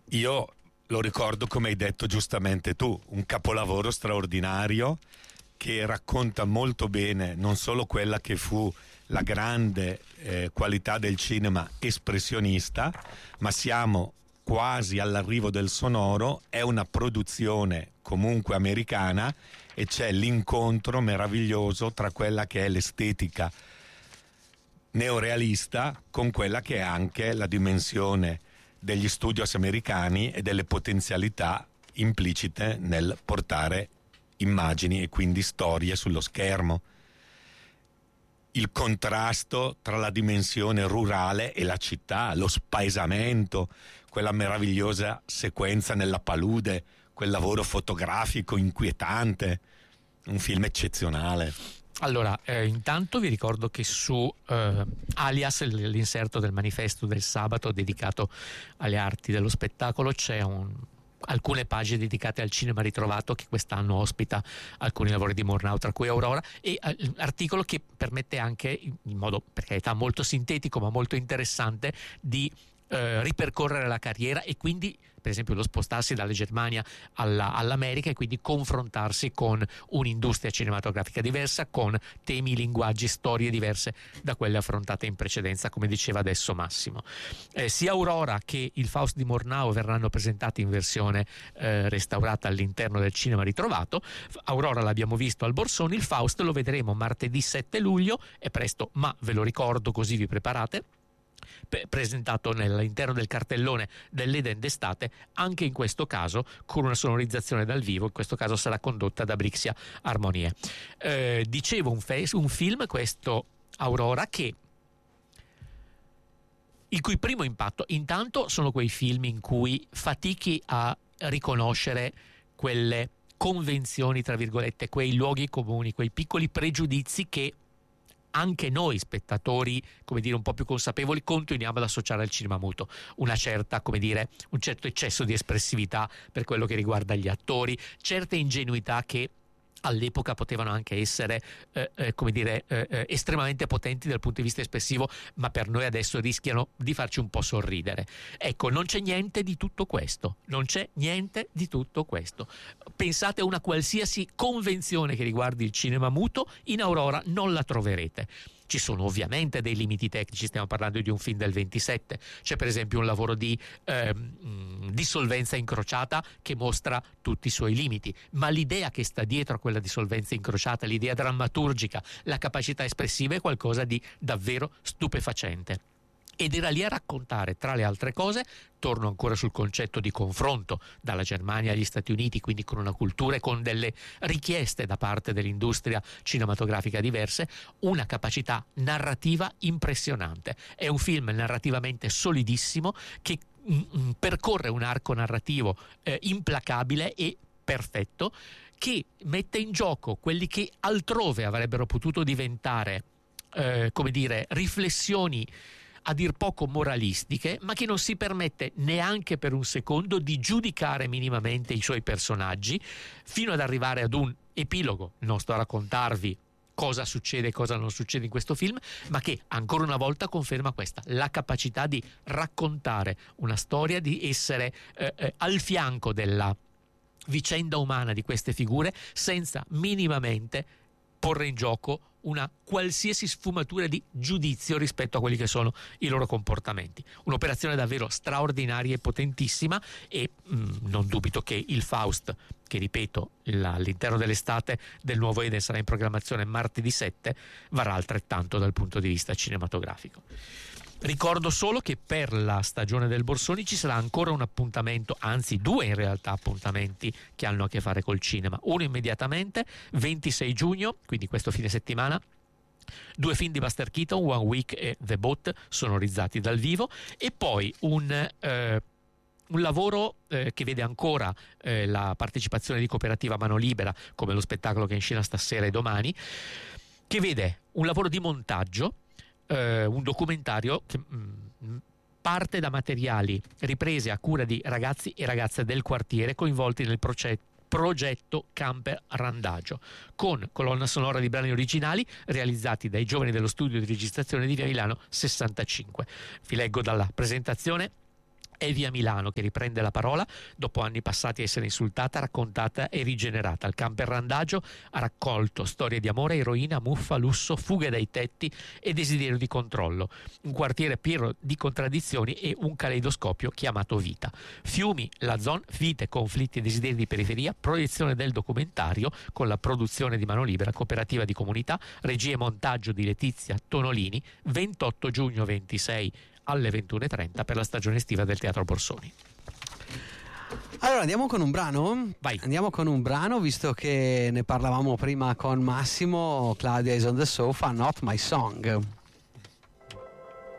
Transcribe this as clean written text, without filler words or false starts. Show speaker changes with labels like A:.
A: Io lo ricordo, come hai detto giustamente tu, un capolavoro straordinario che racconta molto bene non solo quella che fu la grande qualità del cinema espressionista, ma siamo quasi all'arrivo del sonoro. È una produzione comunque americana e c'è l'incontro meraviglioso tra quella che è l'estetica neorealista con quella che è anche la dimensione degli studios americani e delle potenzialità implicite nel portare immagini e quindi storie sullo schermo. Il contrasto tra la dimensione rurale e la città, lo spaesamento, quella meravigliosa sequenza nella palude, quel lavoro fotografico inquietante, un film eccezionale.
B: Allora, intanto vi ricordo che su Alias, l'inserto del manifesto del sabato dedicato alle arti dello spettacolo, c'è alcune pagine dedicate al cinema ritrovato, che quest'anno ospita alcuni lavori di Murnau, tra cui Aurora, e articolo che permette anche, in modo per carità molto sintetico ma molto interessante, di ripercorrere la carriera e quindi per esempio lo spostarsi dalla Germania all'America e quindi confrontarsi con un'industria cinematografica diversa, con temi, linguaggi, storie diverse da quelle affrontate in precedenza, come diceva adesso Massimo. Sia Aurora che il Faust di Murnau verranno presentati in versione restaurata all'interno del cinema ritrovato. Aurora l'abbiamo visto al Borsoni, il Faust lo vedremo martedì 7 luglio, è presto ma ve lo ricordo così vi preparate, presentato all'interno del cartellone dell'Eden d'estate, anche in questo caso con una sonorizzazione dal vivo. In questo caso sarà condotta da Brixia Armonie. Dicevo un film, questo Aurora, il cui primo impatto intanto sono quei film in cui fatichi a riconoscere quelle convenzioni, tra virgolette, quei luoghi comuni, quei piccoli pregiudizi che anche noi spettatori, come dire, un po' più consapevoli, continuiamo ad associare al cinema muto una certa, come dire, un certo eccesso di espressività per quello che riguarda gli attori, certe ingenuità che all'epoca potevano anche essere come dire estremamente potenti dal punto di vista espressivo, ma per noi adesso rischiano di farci un po' sorridere. Ecco, non c'è niente di tutto questo, non c'è niente di tutto questo. Pensate a una qualsiasi convenzione che riguardi il cinema muto, in Aurora non la troverete. Ci sono ovviamente dei limiti tecnici, stiamo parlando di un film del 27, c'è per esempio un lavoro di dissolvenza incrociata che mostra tutti i suoi limiti, ma l'idea che sta dietro a quella dissolvenza incrociata, l'idea drammaturgica, la capacità espressiva è qualcosa di davvero stupefacente. Ed era lì a raccontare, tra le altre cose, torno ancora sul concetto di confronto dalla Germania agli Stati Uniti, quindi con una cultura e con delle richieste da parte dell'industria cinematografica diverse, una capacità narrativa impressionante. È un film narrativamente solidissimo che percorre un arco narrativo implacabile e perfetto, che mette in gioco quelli che altrove avrebbero potuto diventare come dire riflessioni a dir poco moralistiche, ma che non si permette neanche per un secondo di giudicare minimamente i suoi personaggi, fino ad arrivare ad un epilogo. Non sto a raccontarvi cosa succede e cosa non succede in questo film, ma che ancora una volta conferma questa, la capacità di raccontare una storia, di essere al fianco della vicenda umana di queste figure senza minimamente porre in gioco una qualsiasi sfumatura di giudizio rispetto a quelli che sono i loro comportamenti. Un'operazione davvero straordinaria e potentissima, e non dubito che il Faust, che ripeto all'interno dell'estate del Nuovo Eden sarà in programmazione martedì 7, varrà altrettanto dal punto di vista cinematografico. Ricordo solo che per la stagione del Borsoni ci sarà ancora un appuntamento, anzi due in realtà appuntamenti che hanno a che fare col cinema. Uno immediatamente, 26 giugno, quindi questo fine settimana, due film di Buster Keaton, One Week e The Boat, sonorizzati dal vivo, e poi un lavoro che vede ancora la partecipazione di Cooperativa Mano Libera, come lo spettacolo che è in scena stasera e domani, che vede un lavoro di montaggio, un documentario che parte da materiali ripresi a cura di ragazzi e ragazze del quartiere coinvolti nel progetto Camper Randagio, con colonna sonora di brani originali realizzati dai giovani dello studio di registrazione di Via Milano 65. Vi leggo dalla presentazione È Via Milano che riprende la parola dopo anni passati a essere insultata, raccontata e rigenerata. Il camperlandagio ha raccolto storie di amore, eroina, muffa, lusso, fughe dai tetti e desiderio di controllo. Un quartiere pieno di contraddizioni e un caleidoscopio chiamato vita. Fiumi, la zona, vite, conflitti e desideri di periferia, proiezione del documentario con la produzione di Mano Libera, cooperativa di comunità, regia e montaggio di Letizia Tonolini, 28 giugno 26 alle 21:30 per la stagione estiva del Teatro Borsoni.
C: Allora andiamo con un brano?
B: Vai.
C: Andiamo con un brano, visto che ne parlavamo prima con Massimo. Claudia is on the sofa, Not My Song.